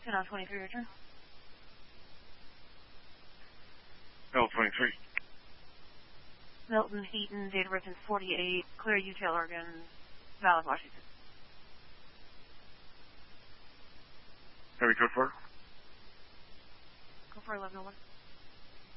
23, return. L23. Milton Heaton, date of birth is 48, clear Utah, Oregon, valid Washington. Heavy code 4. Go for 1101.